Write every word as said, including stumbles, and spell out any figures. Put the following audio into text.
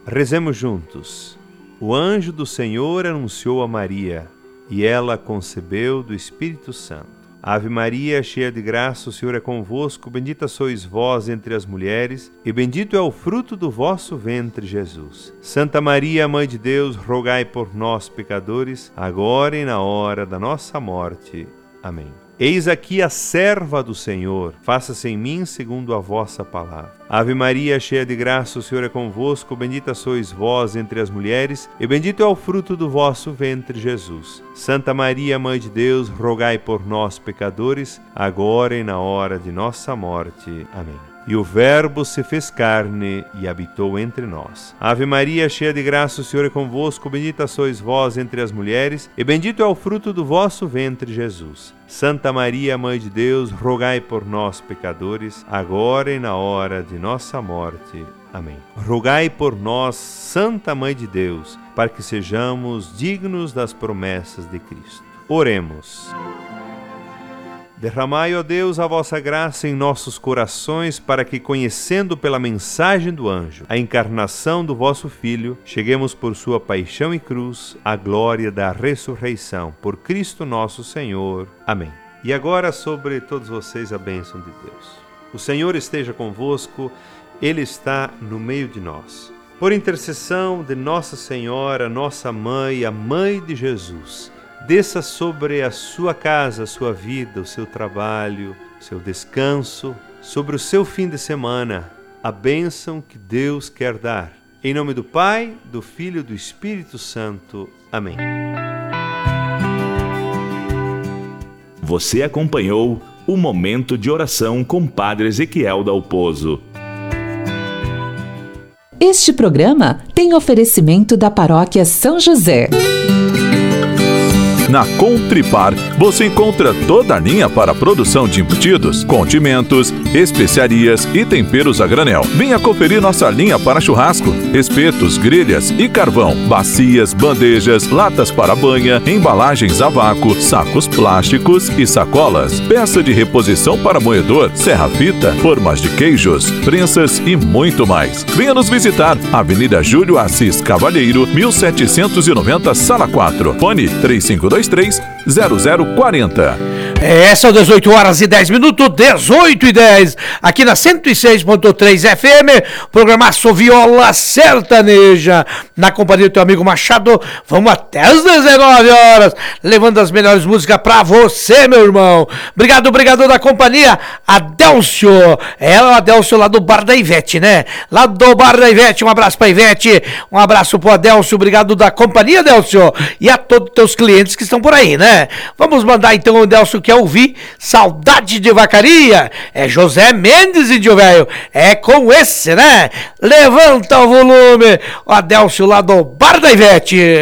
Rezemos juntos. O anjo do Senhor anunciou a Maria, e ela concebeu do Espírito Santo. Ave Maria, cheia de graça, o Senhor é convosco, bendita sois vós entre as mulheres, e bendito é o fruto do vosso ventre, Jesus. Santa Maria, Mãe de Deus, rogai por nós, pecadores, agora e na hora da nossa morte. Amém. Eis aqui a serva do Senhor, faça-se em mim segundo a vossa palavra. Ave Maria, cheia de graça, o Senhor é convosco, bendita sois vós entre as mulheres, e bendito é o fruto do vosso ventre, Jesus. Santa Maria, Mãe de Deus, rogai por nós, pecadores, agora e na hora de nossa morte. Amém. E o Verbo se fez carne e habitou entre nós. Ave Maria, cheia de graça, o Senhor é convosco, bendita sois vós entre as mulheres, e bendito é o fruto do vosso ventre, Jesus. Santa Maria, Mãe de Deus, rogai por nós, pecadores, agora e na hora de nossa morte. Amém. Rogai por nós, Santa Mãe de Deus, para que sejamos dignos das promessas de Cristo. Oremos. Derramai, ó Deus, a vossa graça em nossos corações, para que, conhecendo pela mensagem do anjo a encarnação do vosso Filho, cheguemos por sua paixão e cruz à glória da ressurreição. Por Cristo nosso Senhor. Amém. E agora sobre todos vocês a bênção de Deus. O Senhor esteja convosco, Ele está no meio de nós. Por intercessão de Nossa Senhora, nossa Mãe, a Mãe de Jesus, desça sobre a sua casa, a sua vida, o seu trabalho, o seu descanso, sobre o seu fim de semana, a bênção que Deus quer dar. Em nome do Pai, do Filho e do Espírito Santo. Amém. Você acompanhou o Momento de Oração com Padre Ezequiel Dalpozo. Este programa tem oferecimento da Paróquia São José. Na Contripar, você encontra toda a linha para a produção de embutidos, condimentos, especiarias e temperos a granel. Venha conferir nossa linha para churrasco, espetos, grelhas e carvão, bacias, bandejas, latas para banha, embalagens a vácuo, sacos plásticos e sacolas, peça de reposição para moedor, serra-fita, formas de queijos, prensas e muito mais. Venha nos visitar, Avenida Júlio Assis Cavalheiro, mil setecentos e noventa, Sala quatro, fone três cinco dois três, zero zero quatro zero. É, são dezoito horas e dez minutos, dezoito e dez, aqui na cento e seis ponto três F M, programaço Viola Sertaneja, na companhia do teu amigo Machado. Vamos até as dezenove horas, levando as melhores músicas pra você, meu irmão. Obrigado, obrigado da companhia, Adélcio. Ela é o Adélcio lá do Bar da Ivete, né? Lá do Bar da Ivete, um abraço pra Ivete, um abraço pro Adélcio, obrigado da companhia, Adélcio, e a todos os teus clientes que estão por aí, né? Vamos mandar então o Adélcio quer ouvir Saudade de Vacaria, é José Mendes, índio velho, é com esse, né? Levanta o volume, o Adélcio lá do Bar da Ivete.